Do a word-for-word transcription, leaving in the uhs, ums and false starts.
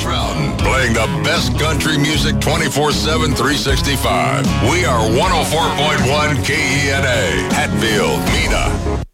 Trouton, playing the best country music twenty-four seven, three sixty-five. We are one oh four point one K E N A, Hatfield, Mena.